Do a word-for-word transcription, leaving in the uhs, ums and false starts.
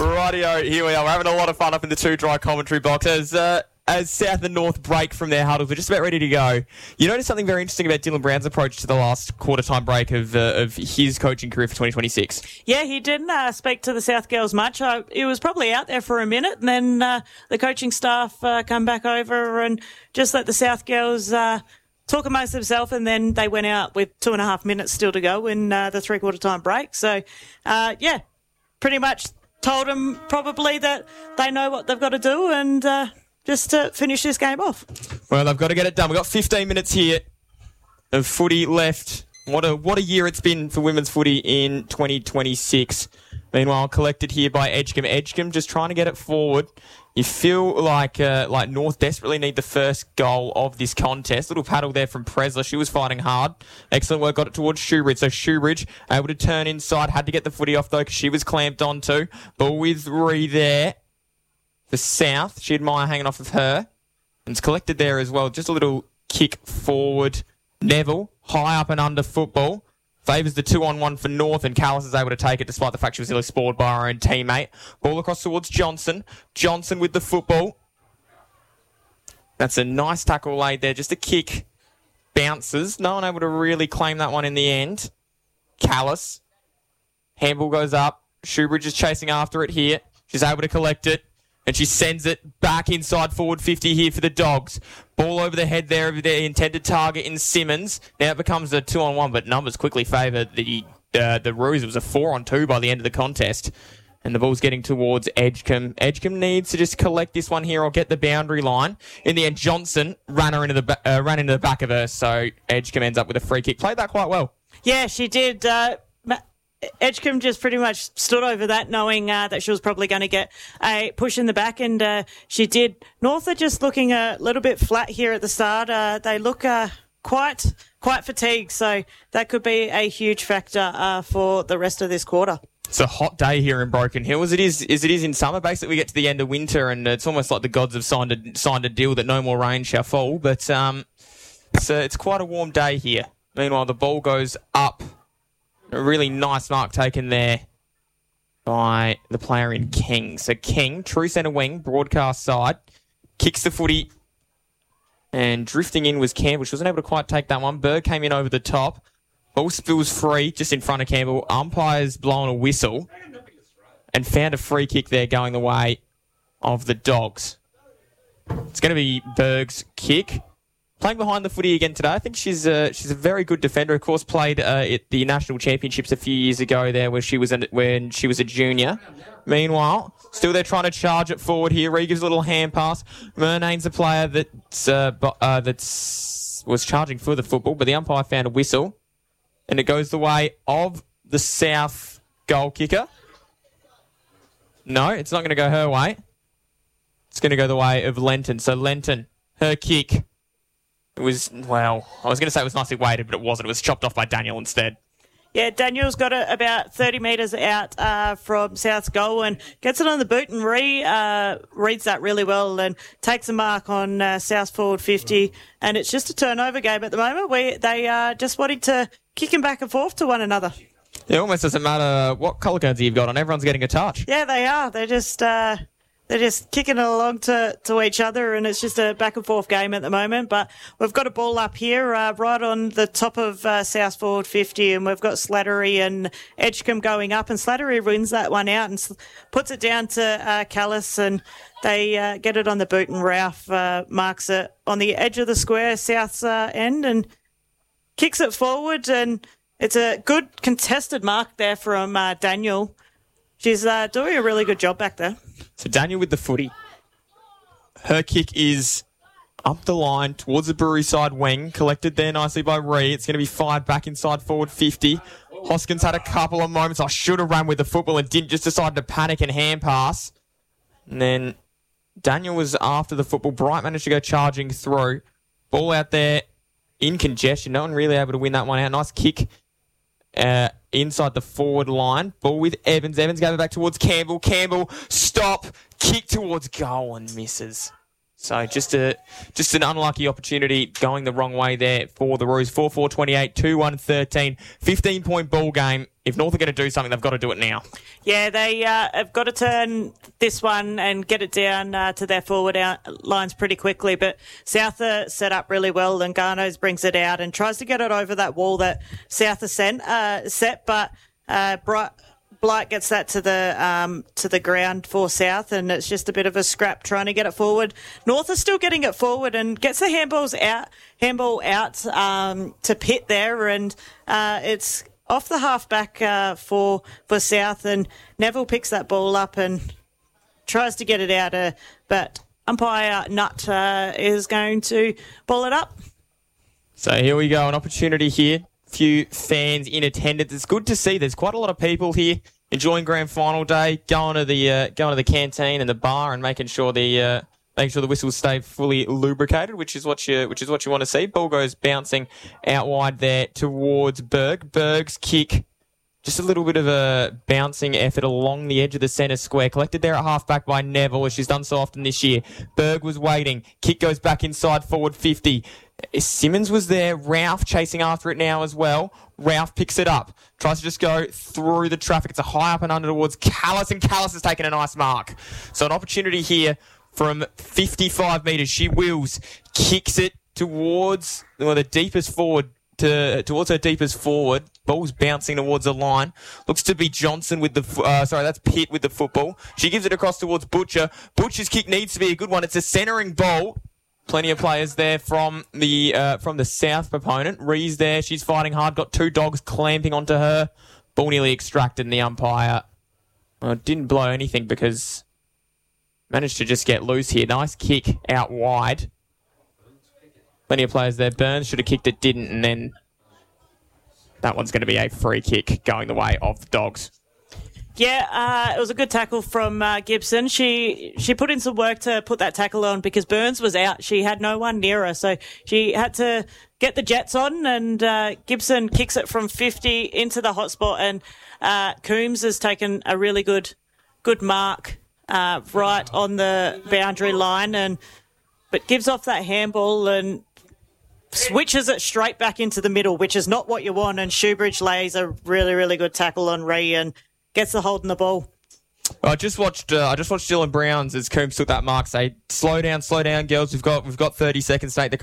Rightio, here we are. We're having a lot of fun up in the Two Dry commentary box as uh, as South and North break from their huddles. We're just about ready to go. You noticed something very interesting about Dylan Brown's approach to the last quarter-time break of uh, of his coaching career for twenty twenty-six. Yeah, he didn't uh, speak to the South girls much. Uh, he was probably out there for a minute, and then uh, the coaching staff uh, come back over and just let the South girls uh, talk amongst themselves, and then they went out with two and a half minutes still to go in uh, the three-quarter-time break. So, uh, yeah, pretty much told them probably that they know what they've got to do and uh, just to finish this game off. Well, they've got to get it done. We've got fifteen minutes here of footy left. What a what a year it's been for women's footy in twenty twenty-six. Meanwhile, collected here by Edgecombe. Edgecombe just trying to get it forward. You feel like uh, like North desperately need the first goal of this contest. Little paddle there from Presler. She was fighting hard. Excellent work. Got it towards Shoebridge. So Shoebridge able to turn inside. Had to get the footy off though because she was clamped onto. But with Ree there for South. She admire hanging off of her. And it's collected there as well. Just a little kick forward. Neville high up and under football. Favours the two-on-one for North, and Callis is able to take it despite the fact she was nearly spoiled by her own teammate. Ball across towards Johnson. Johnson with the football. That's a nice tackle laid there. Just a kick. Bounces. No one able to really claim that one in the end. Callis. Handball goes up. Shoebridge is chasing after it here. She's able to collect it. And she sends it back inside forward fifty here for the Dogs. Ball over the head there of their intended target in Simmons. Now it becomes a two-on-one, but numbers quickly favour the uh, the Roos. It was a four-on-two by the end of the contest. And the ball's getting towards Edgecombe. Edgecombe needs to just collect this one here or get the boundary line. In the end, Johnson ran her into the ba- uh, ran into the back of her, so Edgecombe ends up with a free kick. Played that quite well. Yeah, she did. Uh, Edgecombe just pretty much stood over that, knowing uh, that she was probably going to get a push in the back, and uh, she did. North are just looking a little bit flat here at the start. Uh, they look uh, quite quite fatigued, so that could be a huge factor uh, for the rest of this quarter. It's a hot day here in Broken Hill, as it is as it is in summer. Basically, we get to the end of winter, and it's almost like the gods have signed a signed a deal that no more rain shall fall. But um, it's a, it's quite a warm day here. Meanwhile, the ball goes up. A really nice mark taken there by the player in King. So King, true centre wing, broadcast side, kicks the footy, and drifting in was Campbell. She wasn't able to quite take that one. Berg came in over the top. Ball spills free just in front of Campbell. Umpire's blown a whistle and found a free kick there going the way of the Dogs. It's going to be Berg's kick. Playing behind the footy again today. I think she's a, she's a very good defender. Of course, played uh, at the national championships a few years ago there where she was in, when she was a junior. Meanwhile, still they're trying to charge it forward here. Ree gives a little hand pass. Murnane's a player that's, uh, uh, that's was charging for the football, but the umpire found a whistle. And it goes the way of the South goal kicker. No, it's not going to go her way. It's going to go the way of Lenton. So Lenton, her kick. It was, well, I was going to say it was nicely weighted, but it wasn't. It was chopped off by Daniel instead. Yeah, Daniel's got it about thirty metres out uh, from South's goal and gets it on the boot, and Ree uh, reads that really well and takes a mark on uh, South's forward fifty. And it's just a turnover game at the moment. We They are just wanting to kick him back and forth to one another. It almost doesn't matter what colour codes you've got on. Everyone's getting a touch. Yeah, they are. They're just... Uh, They're just kicking it along to, to each other, and it's just a back-and-forth game at the moment. But we've got a ball up here uh, right on the top of uh, South forward fifty, and we've got Slattery and Edgecombe going up, and Slattery wins that one out and sl- puts it down to uh, Callis, and they uh, get it on the boot, and Ralph uh, marks it on the edge of the square, South's uh, end, and kicks it forward, and it's a good contested mark there from uh, Daniel. She's uh, doing a really good job back there. So Daniel with the footy. Her kick is up the line towards the Brewery side wing. Collected there nicely by Ree. It's going to be fired back inside forward fifty. Hoskins had a couple of moments. I should have run with the football and didn't, just decide to panic and hand pass. And then Daniel was after the football. Bright managed to go charging through. Ball out there in congestion. No one really able to win that one out. Nice kick. Uh, inside the forward line. Ball with Evans. Evans gave it back towards Campbell. Campbell, stop. Kick towards goal and misses. So just a just an unlucky opportunity going the wrong way there for the Roos. four four twenty-eight, two one thirteen, fifteen-point ball game. If North are going to do something, they've got to do it now. Yeah, they uh, have got to turn this one and get it down uh, to their forward out lines pretty quickly. But South are set up really well, and Garnos brings it out and tries to get it over that wall that South are sent, uh, set, but uh, Bright... Blight gets that to the um, to the ground for South, and it's just a bit of a scrap trying to get it forward. North are still getting it forward and gets the handballs out, handball out um, to Pitt there, and uh, it's off the halfback uh, for for South, and Neville picks that ball up and tries to get it out, uh, but umpire Nutt uh, is going to ball it up. So here we go, an opportunity here. Few fans in attendance. It's good to see. There's quite a lot of people here enjoying grand final day, going to the uh, going to the canteen and the bar, and making sure the uh, making sure the whistles stay fully lubricated, which is what you which is what you want to see. Ball goes bouncing out wide there towards Berg. Berg's kick, just a little bit of a bouncing effort along the edge of the centre square. Collected there at halfback by Neville, as she's done so often this year. Berg was waiting. Kick goes back inside forward fifty. Simmons was there. Ralph chasing after it now as well. Ralph picks it up. Tries to just go through the traffic. It's a high up and under towards Callis, and Callis has taken a nice mark. So an opportunity here from fifty-five metres. She wheels, kicks it towards well, the deepest forward, to towards her deepest forward. Ball's bouncing towards the line. Looks to be Johnson with the, uh, sorry, that's Pitt with the football. She gives it across towards Butcher. Butcher's kick needs to be a good one. It's a centering ball. Plenty of players there from the uh, from the South opponent. Ree's there. She's fighting hard. Got two dogs clamping onto her. Ball nearly extracted, and the umpire well, didn't blow anything because managed to just get loose here. Nice kick out wide. Plenty of players there. Burns should have kicked it, didn't, and then that one's going to be a free kick going the way of the Dogs. Yeah, uh, it was a good tackle from uh, Gibson. She she put in some work to put that tackle on because Burns was out. She had no one near her, so she had to get the jets on, and uh, Gibson kicks it from fifty into the hotspot, and uh, Coombs has taken a really good good mark uh, right on the boundary line, and but gives off that handball and switches it straight back into the middle, which is not what you want, and Shoebridge lays a really, really good tackle on Ree and gets the hold in the ball. I just watched. Uh, I just watched Dylan Browns as Coombs took that mark. Say, slow down, slow down, girls. We've got we've got thirty seconds to take the